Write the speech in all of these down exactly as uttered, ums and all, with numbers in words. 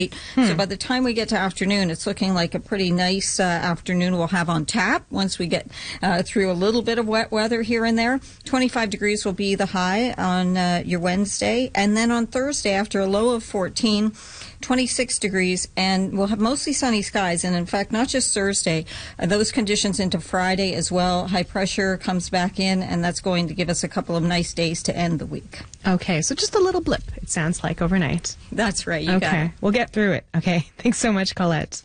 Hmm. So by the time we get to afternoon, it's looking like a pretty nice uh, afternoon we'll have on tap once we get uh, through a little bit of wet weather here and there. twenty-five degrees will be the high on uh, your Wednesday. And then on Thursday, after a low of fourteen, twenty-six degrees, and we'll have mostly sunny skies. And in fact, not just Thursday, uh, those conditions into Friday as well. High pressure comes back in, and that's going to give us a couple of nice days to end the week. Okay, so just a little blip, it sounds like, overnight. That's right. You okay, got it. We'll get through it. Okay, thanks so much, Colette.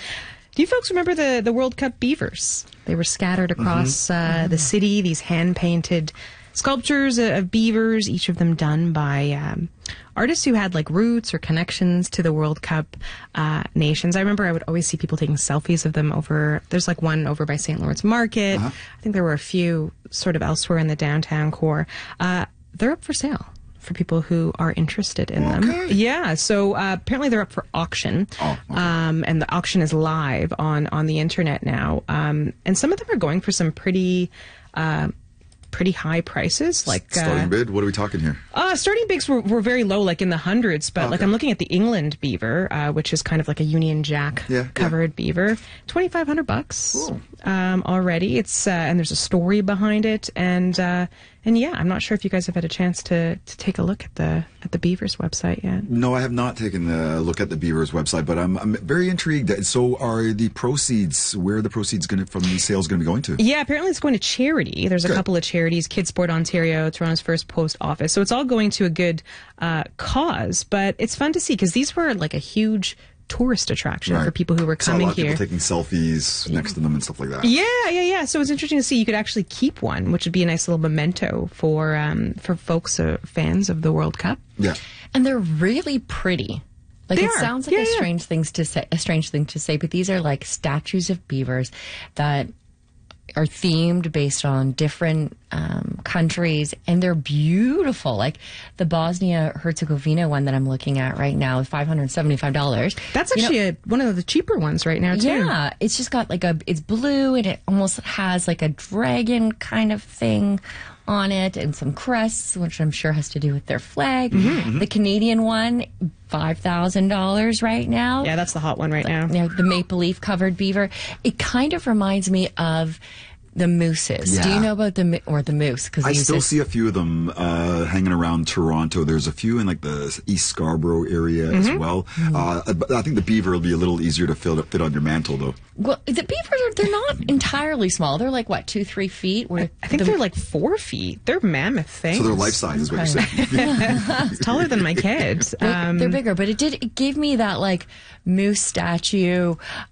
Do you folks remember the, the World Cup beavers? They were scattered across mm-hmm. uh, the city, these hand-painted sculptures of beavers, each of them done by um, artists who had like roots or connections to the World Cup uh, nations. I remember I would always see people taking selfies of them over, there's like one over by Saint Lawrence Market. Uh-huh. I think there were a few sort of elsewhere in the downtown core. Uh, they're up for sale for people who are interested in okay. them. Yeah, so uh, apparently they're up for auction. Oh, okay. um, and the auction is live on, on the internet now. Um, and some of them are going for some pretty... Uh, pretty high prices. Like starting uh, bid, what are we talking here? Uh, starting bids were, were very low, like in the hundreds, but okay. like I'm looking at the England beaver, uh, which is kind of like a Union Jack yeah, covered yeah. beaver, twenty-five hundred bucks um, already. It's uh, and there's a story behind it, and uh, and yeah, I'm not sure if you guys have had a chance to, to take a look at the at the Beavers website yet. No, I have not taken a look at the Beavers website, but I'm I'm very intrigued. So, are the proceeds? Where are the proceeds going from these sales going to be going to? Yeah, apparently it's going to charity. There's a good. couple of charities: Kids Sport Ontario, Toronto's First Post Office. So it's all going to a good uh, cause. But it's fun to see because these were like a huge tourist attraction right. for people who were coming so a lot of here. People taking selfies next to them and stuff like that. Yeah, yeah, yeah. So it's interesting to see. You could actually keep one, which would be a nice little memento for um, for folks, uh, fans of the World Cup. Yeah, and they're really pretty. Like they it are. sounds like yeah, a yeah. strange things to say, a strange thing to say, but these are like statues of beavers that are themed based on different um, countries, and they're beautiful. Like the Bosnia-Herzegovina one that I'm looking at right now is five hundred seventy-five dollars. That's actually you know, a, one of the cheaper ones right now, too. Yeah, it's just got like a, it's blue, and it almost has like a dragon kind of thing on it, and some crests, which I'm sure has to do with their flag. Mm-hmm, mm-hmm. The Canadian one, five thousand dollars right now. Yeah, that's the hot one right the, now. You know, the maple leaf covered beaver. It kind of reminds me of the mooses. Yeah. Do you know about the or the moose? I still see a few of them uh, hanging around Toronto. There's a few in like the East Scarborough area mm-hmm. as well. Mm-hmm. Uh, but I think the beaver will be a little easier to fit, fit on your mantle, though. Well, the beavers are, they're not entirely small. They're like, what, two, three feet? Where I think the, they're like four feet. They're mammoth things. So they're life size is what you're saying. It's taller than my kids. They're, um, they're bigger, but it did, it gave me that like moose statue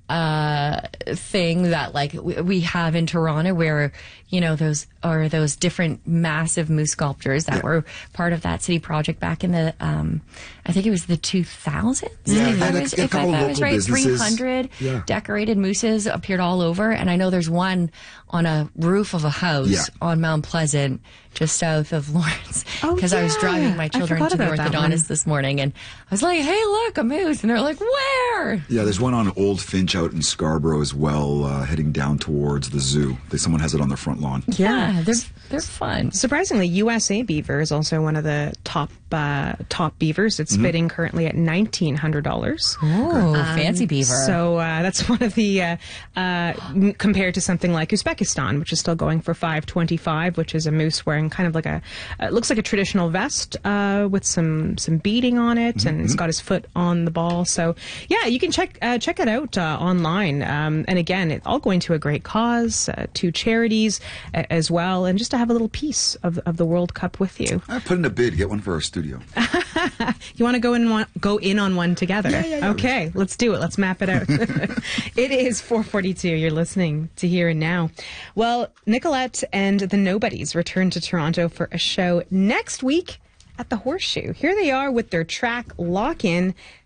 uh, thing that like we, we have in Toronto where, you know, those are those different massive moose sculptures that yeah. were part of that city project back in the, um, I think it was the two thousands. Yeah, if I was, a, a if I was right, businesses. three hundred yeah. decorated mooses appeared all over. And I know there's one on a roof of a house yeah. on Mount Pleasant, just south of Lawrence. Because oh, yeah. I was driving my children to the orthodontist this morning, and I was like, hey, look, a moose. And they're like, where? Yeah, there's one on Old Finch out in Scarborough as well, uh, heading down towards the zoo. Someone has it on their front lawn. Yeah, yeah they're they're fun. Surprisingly, U S A beaver is also one of the top uh, top beavers. It's mm-hmm. bidding currently at nineteen hundred dollars. Oh, um, fancy beaver. So uh, that's one of the, uh, uh, compared to something like Uzbekistan, which is still going for five twenty-five, which is a moose wearing kind of like a, uh, it looks like a traditional vest uh, with some some beading on it, mm-hmm. and it's got his foot on the ball. So yeah, you can check uh, check it out uh, online. Um, and again, it's all going to a great cause, uh, to charities uh, as well, and just to have a little piece of of the World Cup with you. I put in a bid, get one for our studio. You want to go in one, go in on one together? Yeah, yeah, yeah. Okay, let's do it. Let's map it out. It is four forty-two. You're listening to Here and Now. Well, Nicolette and the Nobodies return to Toronto for a show next week at the Horseshoe. Here they are with their track Lock In.